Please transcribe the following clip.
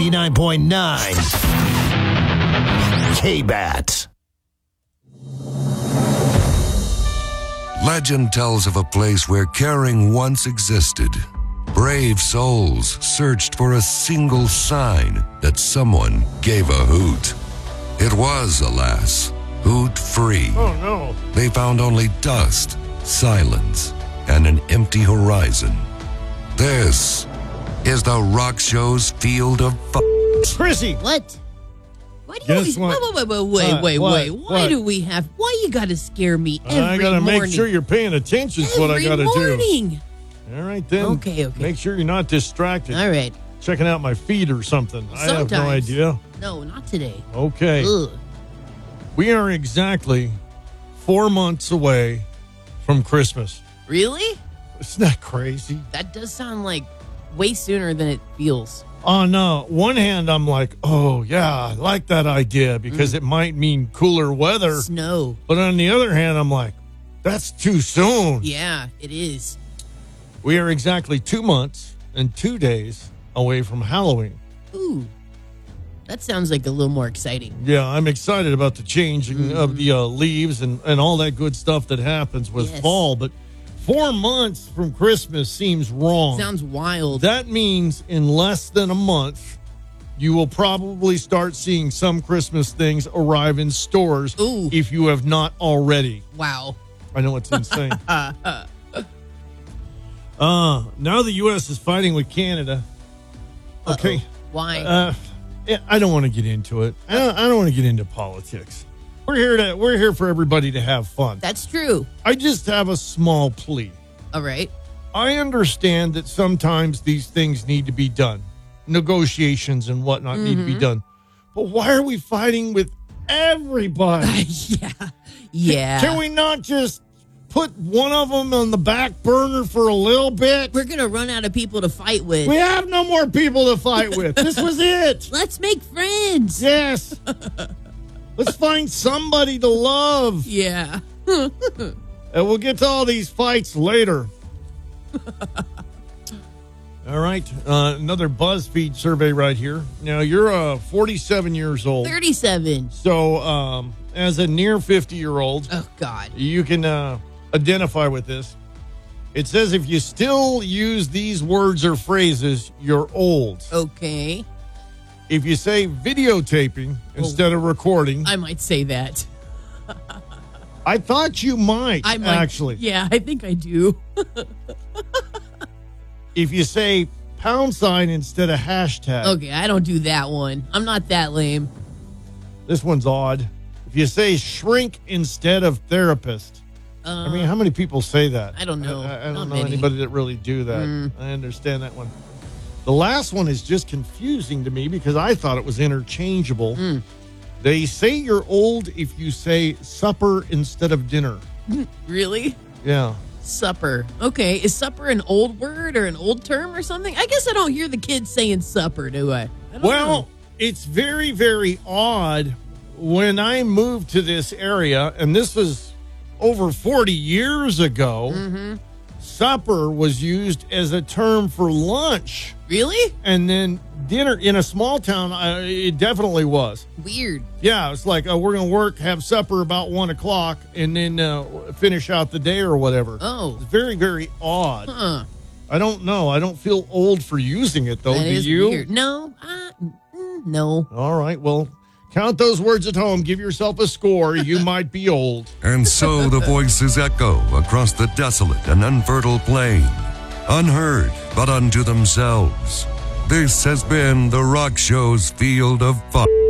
99.9 K-Bat. Legend tells of a place where caring once existed. Brave souls searched for a single sign that someone gave a hoot. It was, alas, hoot-free. Oh, no. They found only dust, silence, and an empty horizon. This is the Rock Show's Field of Chrissy! What? Why do you Guess always, what? wait. Why What? do we have, why you gotta scare me every I gotta morning? make sure you're paying attention to what I gotta do. morning. All right, then. Okay. Make sure you're not distracted. All right. Checking out my feed or something. I have no Sometimes. idea. No, not today. Okay. Ugh. We are exactly 4 months away from Christmas. Really? Isn't that crazy? That does sound like way sooner than it feels. On one hand, I'm like, oh, yeah, I like that idea because it might mean cooler weather. Snow. But on the other hand, I'm like, that's too soon. Yeah, it is. We are exactly 2 months and 2 days away from Halloween. Ooh. That sounds like a little more exciting. Yeah, I'm excited about the changing of the leaves and all that good stuff that happens with Yes. fall. But 4 months from Christmas seems wrong. Sounds wild. That means in less than a month, you will probably start seeing some Christmas things arrive in stores Ooh. if you have not already. Wow. I know it's insane. Now the U.S. is fighting with Canada. Okay. Why? Yeah, I don't want to get into it. I don't want to get into politics. We're here for everybody to have fun. That's true. I just have a small plea. All right. I understand that sometimes these things need to be done. Negotiations and whatnot need to be done. But why are we fighting with everybody? Yeah. Can we not just put one of them on the back burner for a little bit? We're going to run out of people to fight with. We have no more people to fight with. This was it. Let's make friends. Yes. Let's find somebody to love. Yeah. And we'll get to all these fights later. All right. Another BuzzFeed survey right here. Now, you're 47 years old. 37. So, as a near 50-year-old, Oh, God. you can identify with this. It says if you still use these words or phrases, you're old. Okay. If you say videotaping instead of recording, I might say that. I thought you might, I might. actually. Yeah, I think I do. If you say # instead of hashtag, Okay, I don't do that one. I'm not that lame. this one's odd. If you say shrink instead of therapist, I mean, how many people say that? I don't know. I don't Not know many. anybody that really do that. I understand that one. The last one is just confusing to me because I thought it was interchangeable. They say you're old if you say supper instead of dinner. Really? Yeah. Supper. Okay, is supper an old word or an old term or something? I guess I don't hear the kids saying supper, do I? I don't know. It's very, very odd. When I moved to this area, and this was over 40 years ago, supper was used as a term for lunch. Really? And then dinner in a small town, it definitely was. Weird. Yeah, it's like we're going to work, have supper about 1 o'clock, and then finish out the day or whatever. Oh. It's very, very odd. Huh. I don't know. I don't feel old for using it, though. That Do is you? weird. No. No. All right. Well, count those words at home. Give yourself a score. You might be old. And so the voices echo across the desolate and unfertile plain, unheard but unto themselves. This has been the Rock Show's Field of Fun.